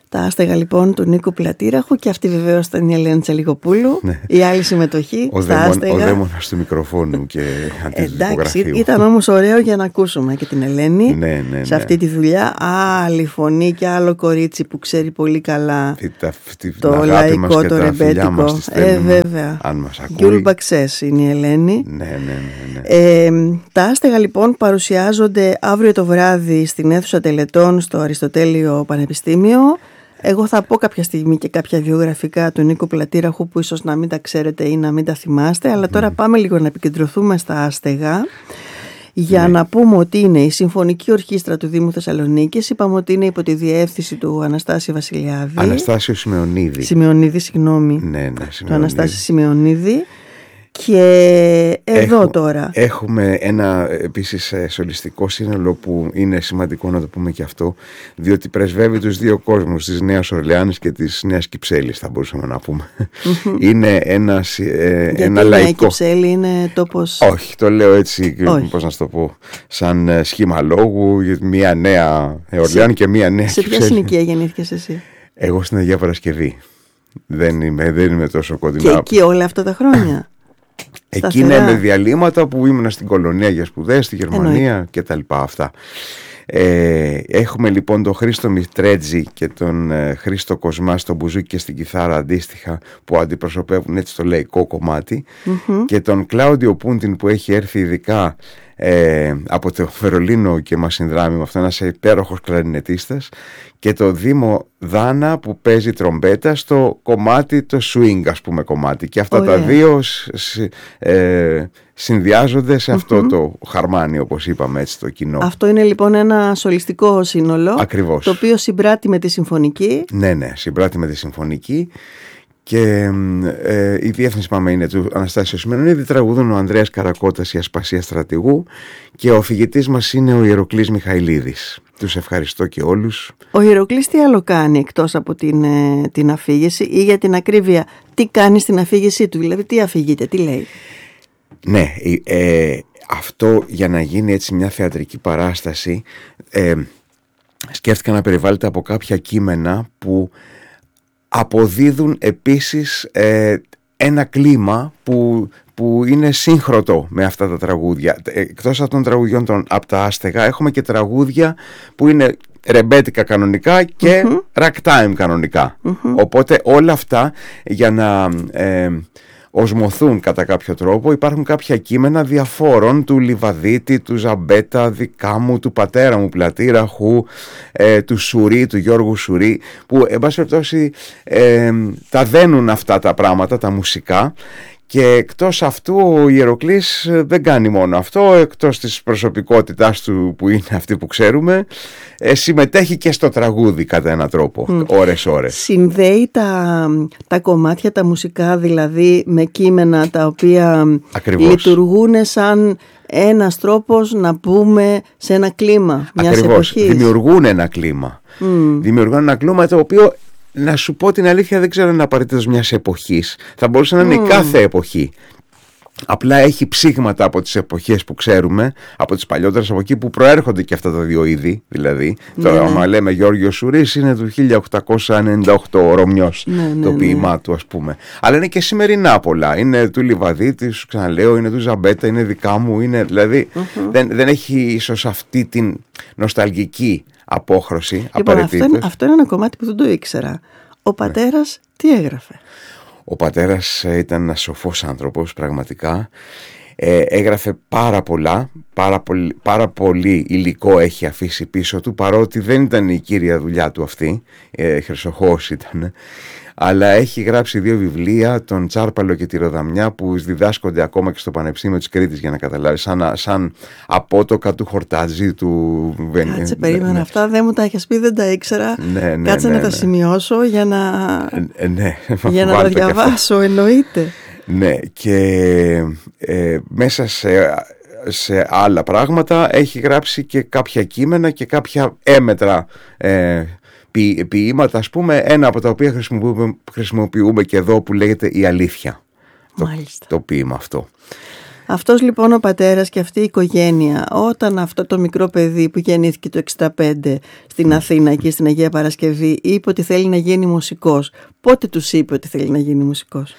Τα άστεγα λοιπόν του Νίκου Πλατήραχου, και αυτή βεβαίως ήταν η Ελένη Τσαλιγοπούλου. Ναι. Η άλλη συμμετοχή στα άστεγα. Ο δαίμονας του μικροφόνου και εντάξει, ήταν όμως ωραίο για να ακούσουμε και την Ελένη σε αυτή τη δουλειά. Άλλη φωνή και άλλο κορίτσι που ξέρει πολύ καλά το λαϊκό, το ρεμπέτικο. Βέβαια. Αν μας ακούει. Γιούλ Μπαξές είναι η Ελένη. Ναι. Τα άστεγα λοιπόν παρουσιάζονται αύριο το βράδυ στην αίθουσα Τελετών στο Αριστοτέλειο Πανεπιστήμιο. Εγώ θα πω κάποια στιγμή και κάποια βιογραφικά του Νίκου Πλατήραχου που ίσως να μην τα ξέρετε ή να μην τα θυμάστε, αλλά τώρα πάμε λίγο να επικεντρωθούμε στα άστεγα για να πούμε ότι είναι η Συμφωνική Ορχήστρα του Δήμου Θεσσαλονίκης. Είπαμε ότι είναι υπό τη διεύθυνση του Αναστάση Βασιλιάδη. Αναστάσιο Σημεωνίδη. Σημεωνίδη, συγγνώμη. Ναι, του Αναστάση Σημεωνίδη. Και εδώ τώρα έχουμε ένα επίσης σολιστικό σύνολο που είναι σημαντικό να το πούμε και αυτό, διότι πρεσβεύει τους δύο κόσμους, της Νέας Ορλεάνης και της Νέας Κυψέλης, θα μπορούσαμε να πούμε. Είναι ένα λαϊκό. Η Νέα Κυψέλη είναι τόπος. Όχι, το λέω έτσι, πώς να σου το πω, σαν σχήμα λόγου, μια Νέα Ορλεάνη και μια Νέα Κυψέλη. Σε ποια συνοικία γεννήθηκες εσύ? Εγώ στην Αγία Παρασκευή. Δεν είμαι τόσο κοντινά. Και εκεί όλα αυτά τα χρόνια? Εκεί είναι με διαλύματα που ήμουν στην Κολονία για σπουδές, στη Γερμανία και τα λοιπά αυτά. Έχουμε λοιπόν τον Χρήστο Μητρέτζη και τον Χρήστο Κοσμά στο μπουζούκι και στην κιθάρα αντίστοιχα, που αντιπροσωπεύουν έτσι το λαϊκό κομμάτι, και τον Κλάουντιο Πούντιν που έχει έρθει ειδικά από το Βερολίνο και μας συνδράμει με αυτό, ένας υπέροχος κλαρινετίστας, και το Δήμο Δάνα που παίζει τρομπέτα στο κομμάτι, το swing ας πούμε κομμάτι, και αυτά τα δύο συνδυάζονται σε αυτό το χαρμάνι, όπως είπαμε έτσι, το κοινό. Αυτό είναι λοιπόν ένα σολιστικό σύνολο. Ακριβώς. Το οποίο συμπράττει με τη συμφωνική. Ναι, συμπράττει με τη συμφωνική. Και η διεύθυνση πάμε είναι του Αναστάσιο Σημεωνίδη, τραγουδούν ο Ανδρέας Καρακώτας, η Ασπασία Στρατηγού, και ο αφηγητής μας είναι ο Ηρωκλής Μιχαηλίδης. Τους ευχαριστώ και όλους. Ο Ηρωκλής τι άλλο κάνει εκτός από την αφήγηση, ή για την ακρίβεια τι κάνει στην αφήγησή του, δηλαδή τι αφηγείται, τι λέει? Ναι, αυτό για να γίνει έτσι μια θεατρική παράσταση σκέφτηκα να περιβάλλεται από κάποια κείμενα που αποδίδουν επίσης ένα κλίμα που είναι σύγχρονο με αυτά τα τραγούδια. Εκτός από των τραγουδιών από τα άστεγα, έχουμε και τραγούδια που είναι ρεμπέτικα κανονικά και ragtime κανονικά. Οπότε όλα αυτά, για να οσμωθούν κατά κάποιο τρόπο, υπάρχουν κάποια κείμενα διαφόρων, του Λιβαδίτη, του Ζαμπέτα, δικά μου, του πατέρα μου Πλατήραχου, του Σουρί, του Γιώργου Σουρί, που εν πάση περιπτώσει τα δένουν αυτά τα πράγματα, τα μουσικά. Και εκτός αυτού ο Ηρωκλής δεν κάνει μόνο αυτό, εκτός της προσωπικότητάς του που είναι αυτή που ξέρουμε, συμμετέχει και στο τραγούδι κατά έναν τρόπο, ώρες. Συνδέει τα κομμάτια, τα μουσικά δηλαδή, με κείμενα τα οποία λειτουργούν σαν ένας τρόπος να πούμε σε ένα κλίμα μιας εποχής. Δημιουργούν ένα κλίμα. Δημιουργούν ένα κλίμα το οποίο, να σου πω την αλήθεια, δεν ξέρω αν είναι απαραίτητος μιας εποχής. Θα μπορούσε να είναι η κάθε εποχή. Απλά έχει ψήγματα από τις εποχές που ξέρουμε, από τις παλιότερες, από εκεί που προέρχονται και αυτά τα δύο είδη. Δηλαδή, τώρα άμα λέμε Γιώργος Σουρής, είναι του 1898 ο Ρωμιός, το ποίημά του ας πούμε. Αλλά είναι και σημερινά πολλά. Είναι του Λιβαδίτη, σου ξαναλέω, είναι του Ζαμπέτα, είναι δικά μου. Είναι, δηλαδή δεν έχει ίσως αυτή την νοσταλγική απόχρωση. Λοιπόν, αυτό είναι ένα κομμάτι που δεν το ήξερα. Ο πατέρας τι έγραφε? Ο πατέρας ήταν ένας σοφός άνθρωπος, πραγματικά. Έγραφε πάρα πολύ υλικό έχει αφήσει πίσω του, παρότι δεν ήταν η κύρια δουλειά του αυτή, χρυσοχώος ήταν, αλλά έχει γράψει 2 βιβλία, τον Τσάρπαλο και τη Ροδαμιά, που διδάσκονται ακόμα και στο Πανεπιστήμιο της Κρήτης, για να καταλάβεις, σαν απότοκα του Χορτάτζη, του Κάτσε, περίμενα, αυτά δεν μου τα έχεις πει, δεν τα ήξερα. Κάτσε να τα σημειώσω για να τα διαβάσω, εννοείται. Ναι, και μέσα σε άλλα πράγματα έχει γράψει και κάποια κείμενα και κάποια έμετρα ποίηματα, ας πούμε, ένα από τα οποία χρησιμοποιούμε και εδώ, που λέγεται «Η Αλήθεια». Το ποίημα αυτό. Αυτός λοιπόν ο πατέρας και αυτή η οικογένεια, όταν αυτό το μικρό παιδί που γεννήθηκε το 1965 στην Αθήνα και στην Αγία Παρασκευή είπε ότι θέλει να γίνει μουσικός, πότε τους είπε ότι θέλει να γίνει μουσικός?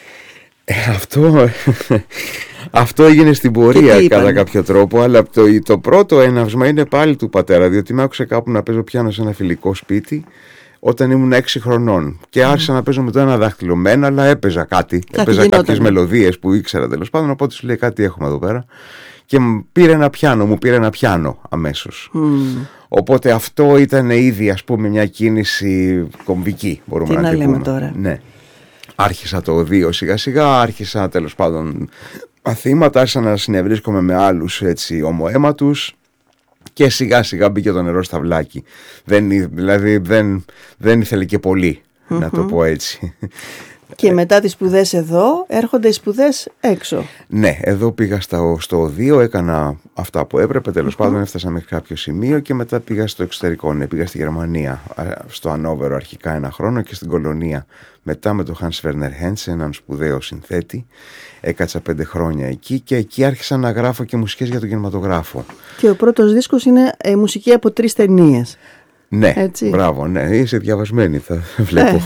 Αυτό έγινε στην πορεία κατά κάποιο τρόπο, αλλά το πρώτο έναυσμα είναι πάλι του πατέρα, διότι με άκουσε κάπου να παίζω πιάνο σε ένα φιλικό σπίτι όταν ήμουν 6 χρονών και άρχισα να παίζω με το ένα δάχτυλο με ένα, αλλά έπαιζα κάτι. Έπαιζα κάποιες μελωδίες που ήξερα τέλος πάντων, οπότε σου λέει κάτι έχουμε εδώ πέρα και μου πήρε ένα πιάνο αμέσως. Οπότε αυτό ήταν ήδη, ας πούμε, μια κίνηση κομβική, μπορούμε να τη πούμε. Τώρα. Ναι. Άρχισα το 2 σιγά σιγά, άρχισα τέλος πάντων μαθήματα, άρχισα να συνευρίσκομαι με άλλους έτσι ομοαίματους και σιγά σιγά μπήκε το νερό στα βλάκι. Δηλαδή δεν ήθελε και πολύ, να το πω έτσι. Και μετά τις σπουδές εδώ έρχονται οι σπουδές έξω. Ναι, εδώ πήγα στο 2, έκανα αυτά που έπρεπε, τέλος πάντων έφτασα μέχρι κάποιο σημείο και μετά πήγα στο εξωτερικό. Ναι, πήγα στη Γερμανία, στο Ανόβερο αρχικά 1 χρόνο και στην Κολονία μετά με τον Hans Werner Henze, έναν σπουδαίο συνθέτη. Έκατσα 5 χρόνια εκεί και εκεί άρχισα να γράφω και μουσικές για τον κινηματογράφο. Και ο πρώτος δίσκος είναι μουσική από 3 ταινίες. Ναι, έτσι. Μπράβο, ναι, είσαι διαβασμένη, θα βλέπω.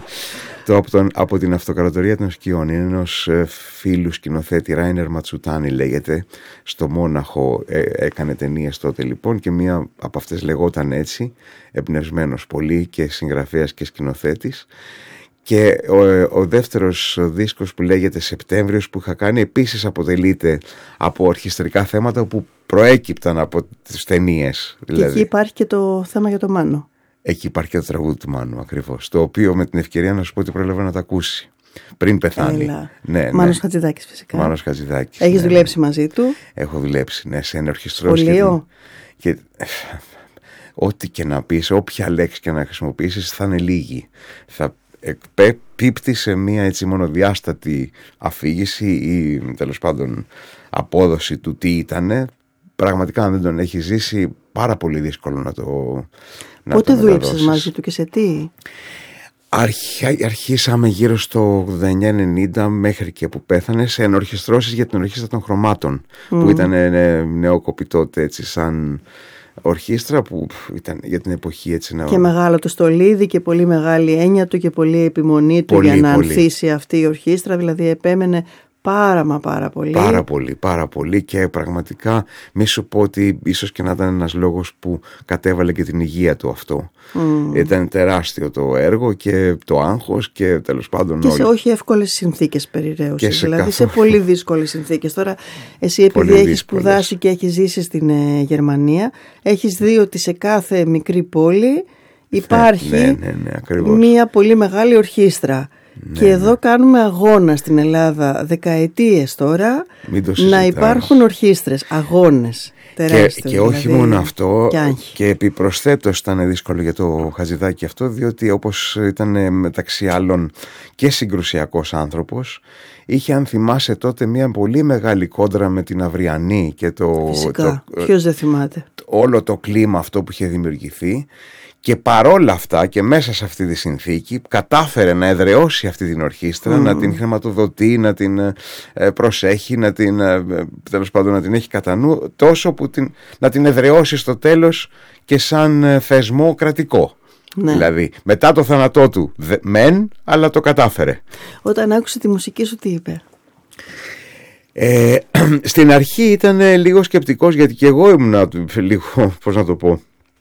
Από την Αυτοκρατορία των Σκιών, είναι ενός φίλου σκηνοθέτη, Ράινερ Ματσουτάνη λέγεται, στο Μόναχο έκανε ταινίες τότε λοιπόν και μία από αυτές λεγόταν έτσι, εμπνευσμένος πολύ και συγγραφέας και σκηνοθέτης. Και ο δεύτερος δίσκος που λέγεται Σεπτέμβριος που είχα κάνει επίσης αποτελείται από ορχιστρικά θέματα που προέκυπταν από τις ταινίες. Δηλαδή. Και εκεί υπάρχει και το θέμα για το Μάνο. Εκεί υπάρχει και το τραγούδι του Μάνου ακριβώς, το οποίο με την ευκαιρία να σου πω ότι πρόλαβα να τα ακούσει πριν πεθάνει. Ναι, Μάνος Χατζηδάκης φυσικά. Μάνος Χατζηδάκης. Έχεις δουλέψει μαζί του? Έχω δουλέψει, ναι, σε ενορχιστρώσεις. Πολύο. Και ό,τι και να πεις, όποια λέξη και να χρησιμοποιήσεις θα είναι λίγη. Θα πίπτει σε μια έτσι μονοδιάστατη αφήγηση ή τέλος πάντων απόδοση του τι ήτανε. Πραγματικά αν δεν τον έχει ζήσει πάρα πολύ δύσκολο να το Πότε δούλεψες μαζί του και σε τι? Αρχίσαμε γύρω στο 89-90 μέχρι και που πέθανε σε ενορχιστρώσεις για την Ορχήστρα των Χρωμάτων που ήταν νεόκοπη τότε έτσι σαν ορχήστρα που ήταν για την εποχή έτσι και μεγάλο το στολίδι και πολύ μεγάλη έννοια του και πολύ επιμονή του για να ανθίσει αυτή η ορχήστρα, δηλαδή επέμενε πάρα πολύ. Πάρα πολύ και πραγματικά μη σου πω ότι ίσως και να ήταν ένας λόγος που κατέβαλε και την υγεία του αυτό. Ήταν τεράστιο το έργο και το άγχος και τέλος πάντων και σε όχι εύκολες συνθήκες περιραίωσης, δηλαδή σε πολύ δύσκολες συνθήκες. Τώρα εσύ επειδή έχεις σπουδάσει και έχεις ζήσει στην Γερμανία, έχεις δει ότι σε κάθε μικρή πόλη υπάρχει μια πολύ μεγάλη ορχήστρα. Και εδώ κάνουμε αγώνα στην Ελλάδα δεκαετίες τώρα να υπάρχουν ορχήστρες, αγώνες τεράστιες. Και όχι μόνο αυτό, και επιπροσθέτως ήταν δύσκολο για το Χατζηδάκη αυτό, διότι όπως ήταν μεταξύ άλλων και συγκρουσιακός άνθρωπος, είχε, αν θυμάσαι τότε, μια πολύ μεγάλη κόντρα με την Αυριανή και φυσικά, ποιος δεν θυμάται όλο το κλίμα αυτό που είχε δημιουργηθεί. Και παρόλα αυτά και μέσα σε αυτή τη συνθήκη κατάφερε να εδραιώσει αυτή την ορχήστρα, να την χρηματοδοτεί, να την προσέχει, τέλος πάντων να την έχει κατά νου, τόσο που να την εδραιώσει στο τέλος και σαν θεσμό κρατικό. Ναι. Δηλαδή μετά το θάνατό του αλλά το κατάφερε. Όταν άκουσε τη μουσική σου τι είπε? Στην αρχή ήταν λίγο σκεπτικός, γιατί και εγώ ήμουν λίγο, πώς να το πω,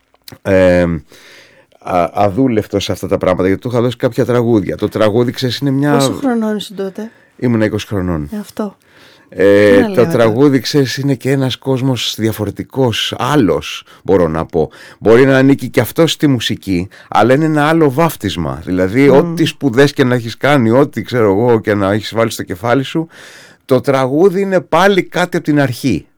αδούλευτος σε αυτά τα πράγματα, γιατί του είχα δώσει κάποια τραγούδια. Το τραγούδι, ξέρεις, είναι μια... Πόσο χρονών ήσουν τότε? Ήμουν 20 χρονών. Αυτό. Το τραγούδι, ξέρεις, είναι και ένας κόσμος διαφορετικός, άλλος μπορώ να πω. Μπορεί να ανήκει και αυτό στη μουσική, αλλά είναι ένα άλλο βάφτισμα. Δηλαδή ό,τι σπουδές και να έχεις κάνει, ό,τι ξέρω εγώ και να έχεις βάλει στο κεφάλι σου, το τραγούδι είναι πάλι κάτι από την αρχή.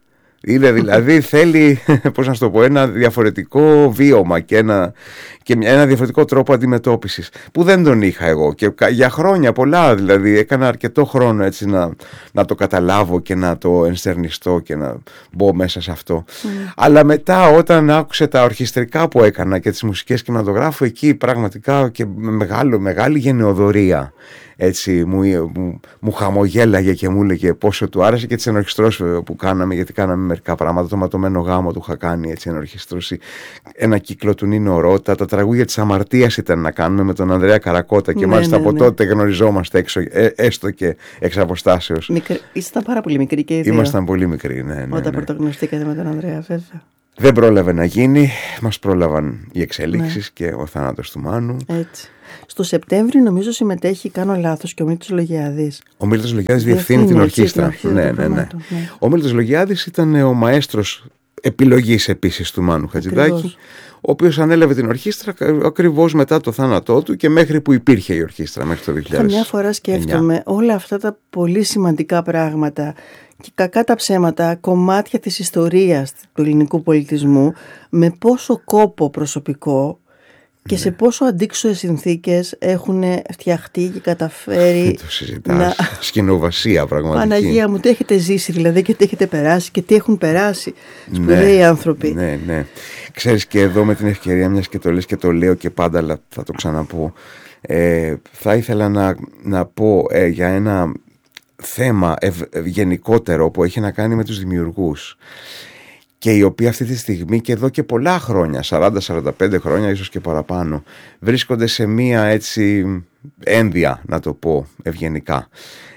Είναι δηλαδή θέλει, πώς να σου το πω, ένα διαφορετικό βίωμα και ένα διαφορετικό τρόπο αντιμετώπισης που δεν τον είχα εγώ και για χρόνια πολλά, δηλαδή έκανα αρκετό χρόνο έτσι να το καταλάβω και να το ενστερνιστώ και να μπω μέσα σε αυτό. Αλλά μετά όταν άκουσε τα ορχιστρικά που έκανα και τις μουσικές κινηματογράφου, εκεί πραγματικά και μεγάλη γενεοδορία. Έτσι μου χαμογέλαγε και μου έλεγε πόσο του άρεσε, και τις ενορχιστρώσεις που κάναμε, γιατί κάναμε μερικά πράγματα. Το Ματωμένο Γάμο του είχα κάνει έτσι ενορχιστρώση, ένα κύκλο του Νίνο Ρώτα, τα τραγούδια της Αμαρτίας ήταν να κάνουμε με τον Ανδρέα Καρακώτα και μάλιστα από τότε γνωριζόμαστε έξω, έστω και εξ αποστάσεως. Ήσασταν πάρα πολύ μικροί και οι δύο. Ήμασταν πολύ μικροί, ναι. Όταν πρωτογνωριστήκατε με τον Ανδρέα, βέβαια. Δεν πρόλαβε να γίνει, μας πρόλαβαν οι εξελίξεις και ο θάνατος του Μάνου. Έτσι. Στο Σεπτέμβριο νομίζω συμμετέχει, κάνω λάθος, και ο Μίλτος Λογιάδης. Ο Μίλτος Λογιάδης διευθύνει την ορχήστρα. Ναι. Ο Μίλτος Λογιάδης ήταν ο μαέστρος επιλογής επίσης του Μάνου Χατζηδάκη, ο οποίος ανέλαβε την ορχήστρα ακριβώς μετά το θάνατό του και μέχρι που υπήρχε η ορχήστρα, μέχρι το 2000. Καμιά φορά σκέφτομαι όλα αυτά τα πολύ σημαντικά πράγματα και κακά τα ψέματα, κομμάτια της ιστορίας του ελληνικού πολιτισμού, με πόσο κόπο προσωπικό και σε πόσο αντίξωες συνθήκες έχουν φτιαχτεί και καταφέρει. Το συζητάς, σκηνοβασία πραγματική. Παναγία μου, τι έχετε ζήσει δηλαδή και τι έχετε περάσει και τι έχουν περάσει σπουδαίοι άνθρωποι. Ναι. Ξέρεις, και εδώ με την ευκαιρία, μιας και το λες και το λέω και πάντα, αλλά θα το ξαναπώ, θα ήθελα να πω για ένα θέμα γενικότερο που έχει να κάνει με τους δημιουργούς, και οι οποίοι αυτή τη στιγμή και εδώ και πολλά χρόνια, 40-45 χρόνια ίσως και παραπάνω, βρίσκονται σε μία έτσι ένδια, να το πω ευγενικά,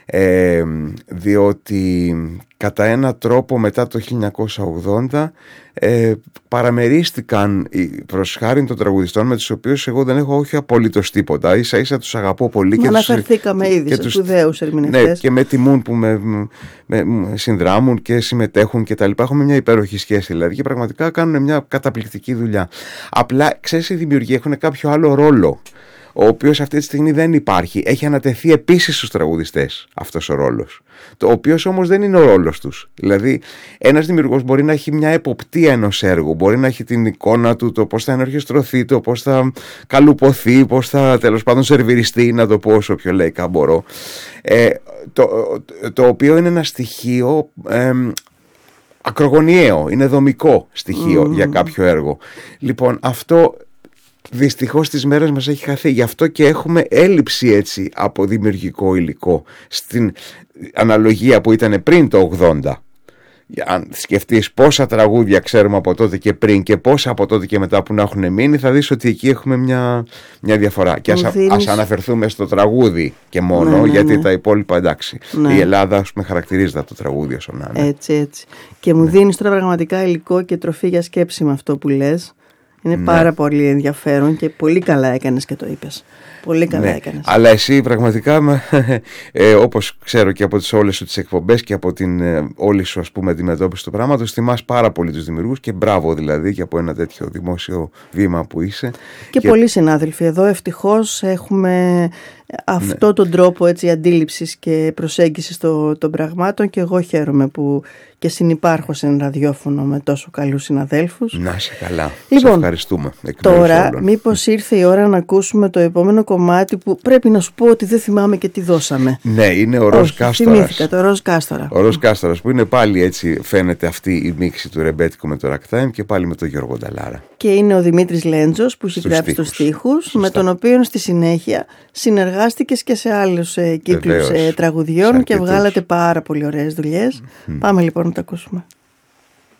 διότι κατά ένα τρόπο μετά το 1980 παραμερίστηκαν προς χάριν των τραγουδιστών, με τους οποίους εγώ δεν έχω όχι απολύτως τίποτα, ίσα ίσα τους αγαπώ πολύ. Και αναφερθήκαμε ήδη σε σπουδαίους ερμηνευτές. Ναι, και με τιμούν που με συνδράμουν και συμμετέχουν και τα λοιπά. Έχουμε μια υπέροχη σχέση δηλαδή και πραγματικά κάνουν μια καταπληκτική δουλειά. Απλά ξέρεις, οι δημιουργοί έχουν κάποιο άλλο ρόλο, ο οποίος αυτή τη στιγμή δεν υπάρχει. Έχει ανατεθεί επίσης στους τραγουδιστές αυτός ο ρόλος, το οποίος όμως δεν είναι ο ρόλος τους. Δηλαδή ένας δημιουργός μπορεί να έχει μια εποπτεία ενός έργου, μπορεί να έχει την εικόνα του, το πώς θα ενορχιστρωθεί, το πώς θα καλουποθεί, πώς θα τέλος πάντων σερβιριστεί, να το πω όσο πιο λαϊκά μπορώ, το οποίο είναι ένα στοιχείο ακρογωνιαίο, είναι δομικό στοιχείο για κάποιο έργο. Λοιπόν, αυτό δυστυχώς στις μέρες μας έχει χαθεί. Γι' αυτό και έχουμε έλλειψη έτσι από δημιουργικό υλικό στην αναλογία που ήταν πριν το 80. Αν σκεφτείς πόσα τραγούδια ξέρουμε από τότε και πριν και πόσα από τότε και μετά που να έχουν μείνει, θα δεις ότι εκεί έχουμε μια διαφορά. Και ας αναφερθούμε στο τραγούδι και μόνο, γιατί τα υπόλοιπα εντάξει. Η Ελλάδα, ας πούμε, χαρακτηρίζεται από το τραγούδι όσο να είναι. Έτσι. Και μου δίνεις τώρα πραγματικά υλικό και τροφή για σκέψη με αυτό που λες. Είναι πάρα πολύ ενδιαφέρον και πολύ καλά έκανες και το είπες. Πολύ καλά έκανες. Αλλά εσύ πραγματικά, όπως ξέρω και από τις όλες σου τις εκπομπές και από την όλη σου, ας πούμε, αντιμετώπιση του πράγματος, θυμάσαι πάρα πολύ τους δημιουργούς και μπράβο δηλαδή και από ένα τέτοιο δημόσιο βήμα που είσαι. Και πολλοί συνάδελφοι εδώ ευτυχώς έχουμε αυτό τον τρόπο έτσι αντίληψης και προσέγγισης των πραγμάτων, και εγώ χαίρομαι που και συνυπάρχω σε ένα ραδιόφωνο με τόσο καλούς συναδέλφους. Να είσαι καλά. Λοιπόν, σε ευχαριστούμε. Τώρα μήπως ήρθε η ώρα να ακούσουμε το επόμενο κομμάτι που πρέπει να σου πω ότι δεν θυμάμαι και τι δώσαμε. Ναι, είναι ο Ροζ Κάστορας. Θυμήθηκα το Ροζ Κάστορα. Ο Ροζ Κάστορας, που είναι πάλι έτσι, φαίνεται αυτή η μίξη του ρεμπέτικου με το Ragtime και πάλι με τον Γιώργο Νταλάρα. Και είναι ο Δημήτρης Λέντζος που έχει γράψει τους στίχους, με τον οποίο στη συνέχεια συνεργάστηκες και σε άλλους κύκλους τραγουδιών και βγάλατε πάρα πολύ ωραίες δουλειές. Πάμε λοιπόν να τα ακούσουμε.